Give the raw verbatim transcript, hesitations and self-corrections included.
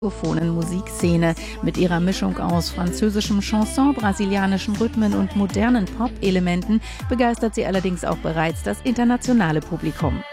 frankophonen Musikszene. Mit ihrer Mischung aus französischem Chanson, brasilianischen Rhythmen und modernen Pop-Elementen begeistert sie allerdings auch bereits das internationale Publikum.